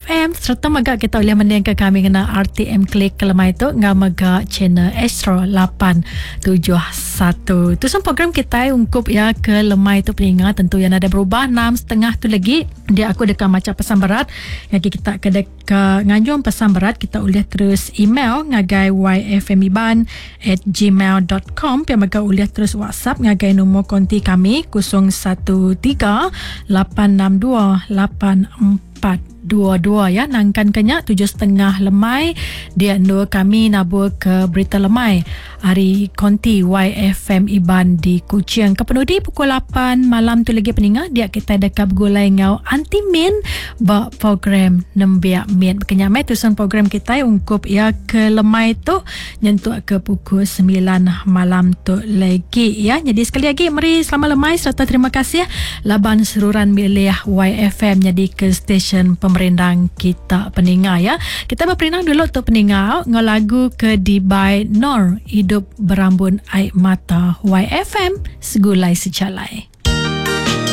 YFM serta magak kita boleh mendengar kami kena RTM klik kelemai tu ngah magak channel Astro 871 tu semua program kita ungkup ya ke lemai tu peningat tentu yang ada berubah 6.30 tu lagi dia aku dekat macam pesan berat yang kita ke nganjung pesan berat kita boleh terus email ngagai yfmiban@gmail.com yang magak boleh terus WhatsApp ngagai nombor konti kami 0138628422 ya nangkan kenyak 7.30 lemai dia nur kami nabur ke berita lemai hari konti YFM Iban di Kuching kepenudi pukul 8 malam tu lagi peningat dia kita dekat gulai ngau anti min bak program nembiak min kenyamai tusan program kita ungkup ya ke lemai tu nyentuh ke pukul 9 malam tu lagi ya jadi sekali lagi mari selamat lemai serta terima kasih laban seruran milih YFM jadi ke stesen pemerintah kita peningat ya kita berperinang dulu untuk peningat ngau lagu ke Dibai Nor hidup berambun air mata YFM segulai secalai.